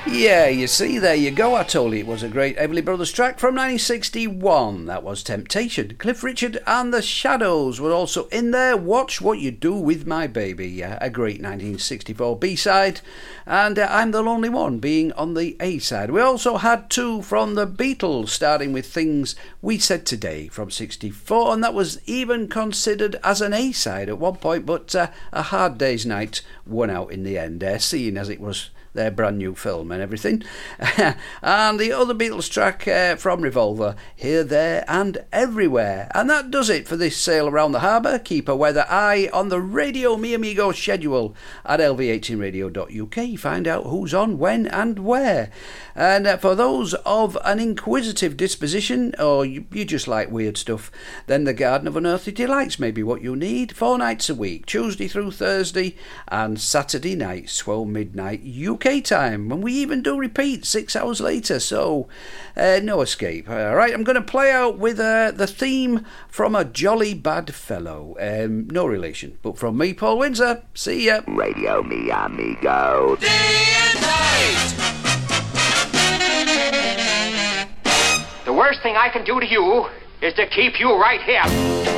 Yeah, you see, there you go. I told you it was a great Everly Brothers track from 1961. That was Temptation. Cliff Richard and the Shadows were also in there. Watch What You Do With My Baby, a great 1964 B-side. And I'm the Lonely One being on the A-side. We also had two from the Beatles, starting with Things We Said Today from 64, and that was even considered as an A-side at one point, but A Hard Day's Night won out in the end, seeing as it was their brand new film and everything. And the other Beatles track from Revolver, Here, There and Everywhere. And that does it for this sail around the harbour. Keep a weather eye on the Radio Mi Amigo schedule at lv18radio.uk. Find out who's on, when and where. And for those of an inquisitive disposition, or you just like weird stuff, then the Garden of Unearthly Delights may be what you need. 4 nights a week, Tuesday through Thursday and Saturday nights, 12 midnight UK time, when we even do repeat 6 hours later, so no escape. Alright, I'm going to play out with the theme from A Jolly Bad Fellow. No relation, but from me, Paul Windsor. See ya. Radio Mi Amigo. Day and night. The worst thing I can do to you is to keep you right here.